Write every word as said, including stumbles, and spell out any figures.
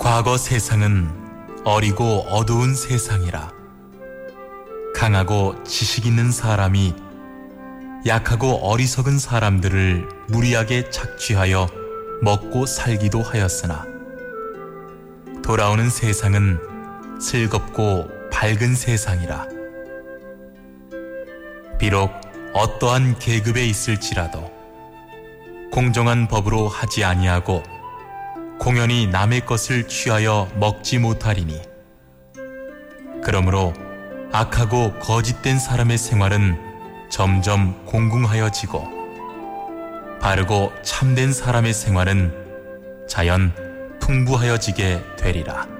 과거 세상은 어리고 어두운 세상이라. 강하고 지식 있는 사람이 약하고 어리석은 사람들을 무리하게 착취하여 먹고 살기도 하였으나, 돌아오는 세상은 슬겁고 밝은 세상이라. 비록 어떠한 계급에 있을지라도 공정한 법으로 하지 아니하고 공연히 남의 것을 취하여 먹지 못하리니, 그러므로 악하고 거짓된 사람의 생활은 점점 공궁하여지고 바르고 참된 사람의 생활은 자연 풍부하여지게 되리라.